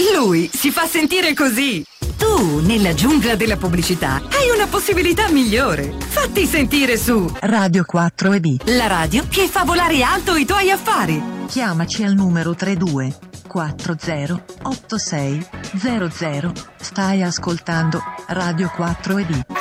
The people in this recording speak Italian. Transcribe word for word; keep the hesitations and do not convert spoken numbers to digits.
Lui si fa sentire così. Tu, nella giungla della pubblicità, hai una possibilità migliore. Fatti sentire su Radio quattro e B, la radio che fa volare alto i tuoi affari. Chiamaci al numero trentadue quaranta ottantasei zero zero. Stai ascoltando Radio quattro e B.